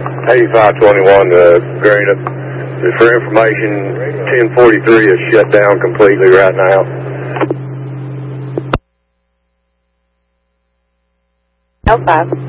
8521 Greenup. For information, 1043 is shut down completely right now. L5.